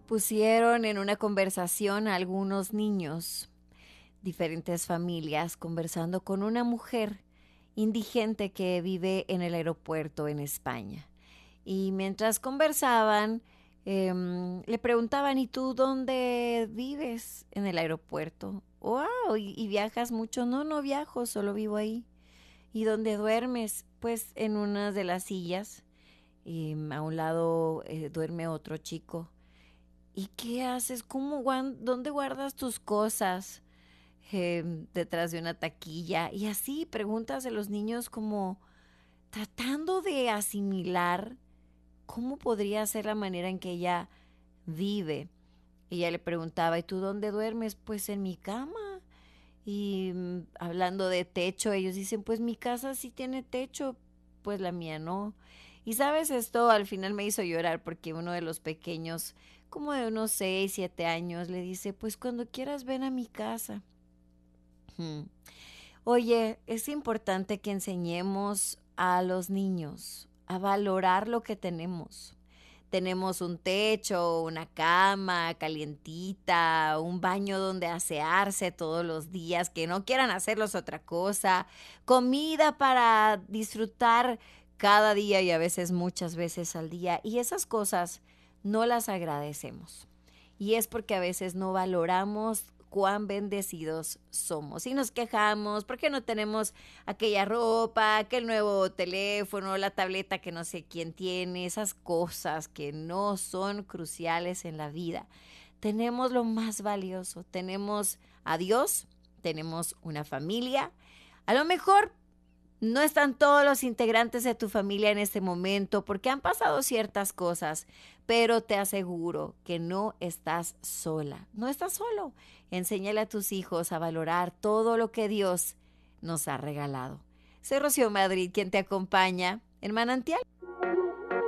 Pusieron en una conversación a algunos niños, diferentes familias, conversando con una mujer indigente que vive en el aeropuerto en España. Y mientras conversaban, le preguntaban, ¿y tú dónde vives en el aeropuerto? ¡Wow! ¿Y viajas mucho? No, no viajo, solo vivo ahí. ¿Y dónde duermes? Pues en una de las sillas. Y a un lado duerme otro chico. ¿Y qué haces? ¿Dónde guardas tus cosas? Detrás de una taquilla. Y así preguntas de los niños como tratando de asimilar cómo podría ser la manera en que ella vive. Ella le preguntaba, ¿y tú dónde duermes? Pues en mi cama. Y hablando de techo, ellos dicen, pues mi casa sí tiene techo, pues la mía no. Y sabes, esto al final me hizo llorar porque uno de los pequeños, como de unos 6 7 años, le dice, pues cuando quieras ven a mi casa. Hmm. Oye, es importante que enseñemos a los niños a valorar lo que tenemos. Tenemos un techo, una cama calientita, un baño donde asearse todos los días, que no quieran hacerlos otra cosa, comida para disfrutar cada día y a veces muchas veces al día. Y esas cosas no las agradecemos. Y es porque a veces no valoramos cuán bendecidos somos y nos quejamos porque no tenemos aquella ropa, aquel nuevo teléfono, la tableta que no sé quién tiene, esas cosas que no son cruciales en la vida. Tenemos lo más valioso, tenemos a Dios, tenemos una familia, a lo mejor no están todos los integrantes de tu familia en este momento porque han pasado ciertas cosas, pero te aseguro que no estás sola, no estás solo. Enséñale a tus hijos a valorar todo lo que Dios nos ha regalado. Soy Rocío Madrid, quien te acompaña en Manantial.